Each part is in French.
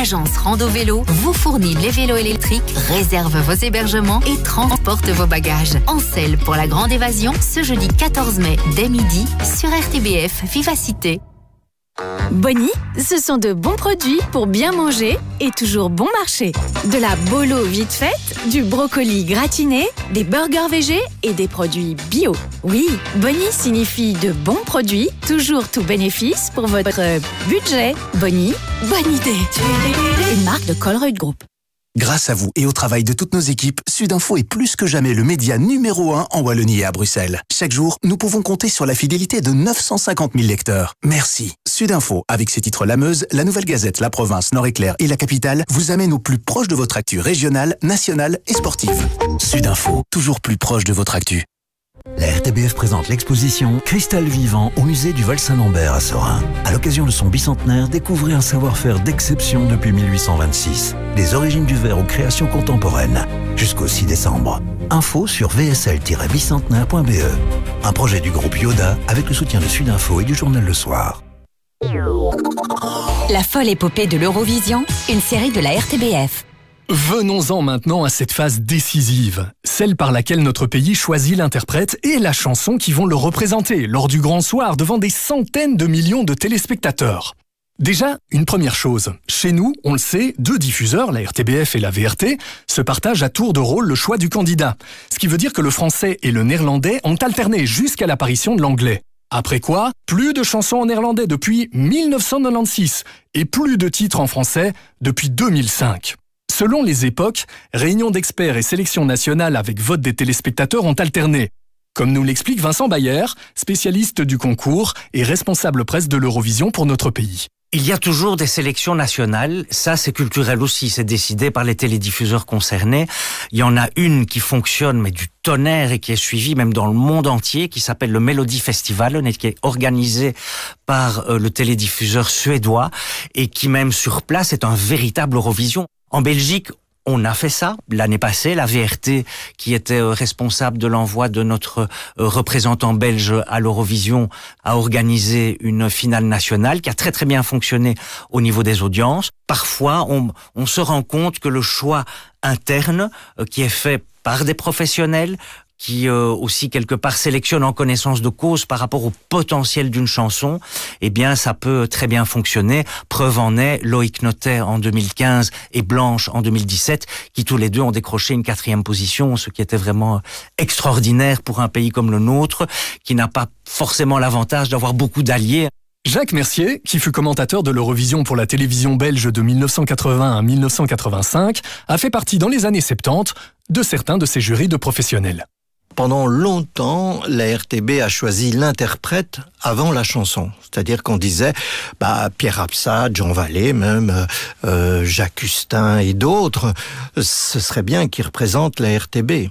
l'agence Rando Vélo vous fournit les vélos électriques, réserve vos hébergements et transporte vos bagages. En selle pour la grande évasion, ce jeudi 14 mai, dès midi, sur RTBF Vivacité. Bonnie, ce sont de bons produits pour bien manger et toujours bon marché. De la bolo vite faite, du brocoli gratiné, des burgers végés et des produits bio. Oui, Bonnie signifie de bons produits, toujours tout bénéfice pour votre budget. Bonnie, bonne idée. Une marque de Colruyt Group. Grâce à vous et au travail de toutes nos équipes, Sudinfo est plus que jamais le média numéro 1 en Wallonie et à Bruxelles. Chaque jour, nous pouvons compter sur la fidélité de 950 000 lecteurs. Merci. Sudinfo, avec ses titres La Meuse, La Nouvelle Gazette, La Province, Nord-Éclair et La Capitale, vous amène au plus proche de votre actu régionale, nationale et sportive. Sudinfo, toujours plus proche de votre actu. La RTBF présente l'exposition Cristal vivant au musée du Val-Saint-Lambert à Sorin. À l'occasion de son bicentenaire, découvrez un savoir-faire d'exception depuis 1826. Des origines du verre aux créations contemporaines. Jusqu'au 6 décembre. Info sur vsl-bicentenaire.be. Un projet du groupe Yoda avec le soutien de Sudinfo et du journal Le Soir. La folle épopée de l'Eurovision, une série de la RTBF. Venons-en maintenant à cette phase décisive, celle par laquelle notre pays choisit l'interprète et la chanson qui vont le représenter lors du grand soir devant des centaines de millions de téléspectateurs. Déjà, une première chose, chez nous, on le sait, deux diffuseurs, la RTBF et la VRT, se partagent à tour de rôle le choix du candidat, ce qui veut dire que le français et le néerlandais ont alterné jusqu'à l'apparition de l'anglais. Après quoi, plus de chansons en néerlandais depuis 1996 et plus de titres en français depuis 2005. Selon les époques, réunions d'experts et sélection nationale avec vote des téléspectateurs ont alterné. Comme nous l'explique Vincent Bayer, spécialiste du concours et responsable presse de l'Eurovision pour notre pays. Il y a toujours des sélections nationales, ça c'est culturel aussi, c'est décidé par les télédiffuseurs concernés. Il y en a une qui fonctionne mais du tonnerre et qui est suivie même dans le monde entier, qui s'appelle le Melody Festival, qui est organisé par le télédiffuseur suédois et qui même sur place est un véritable Eurovision. En Belgique, on a fait ça l'année passée. La VRT, qui était responsable de l'envoi de notre représentant belge à l'Eurovision, a organisé une finale nationale qui a très très bien fonctionné au niveau des audiences. Parfois, on se rend compte que le choix interne, qui est fait par des professionnels, qui aussi quelque part sélectionne en connaissance de cause par rapport au potentiel d'une chanson, eh bien ça peut très bien fonctionner. Preuve en est Loïc Notet en 2015 et Blanche en 2017, qui tous les deux ont décroché une 4e position, ce qui était vraiment extraordinaire pour un pays comme le nôtre, qui n'a pas forcément l'avantage d'avoir beaucoup d'alliés. Jacques Mercier, qui fut commentateur de l'Eurovision pour la télévision belge de 1980 à 1985, a fait partie dans les années 70 de certains de ces jurys de professionnels. Pendant longtemps, la RTB a choisi l'interprète avant la chanson. C'est-à-dire qu'on disait, Pierre Absat, Jean Vallée, même Jacques Custin et d'autres, ce serait bien qu'ils représentent la RTB.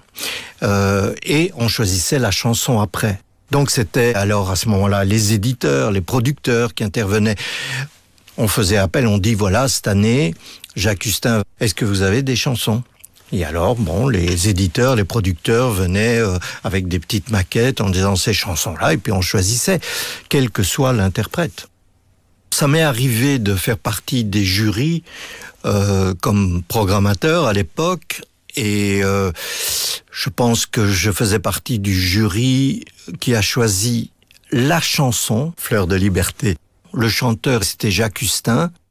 Et on choisissait la chanson après. Donc c'était alors à ce moment-là les éditeurs, les producteurs qui intervenaient. On faisait appel, on dit voilà, cette année, Jacques Custin, est-ce que vous avez des chansons ? Et alors, les éditeurs, les producteurs venaient avec des petites maquettes en disant ces chansons-là, et puis on choisissait, quel que soit l'interprète. Ça m'est arrivé de faire partie des jurys comme programmateur à l'époque, et je pense que je faisais partie du jury qui a choisi la chanson Fleur de Liberté. Le chanteur, c'était Jacques Custin,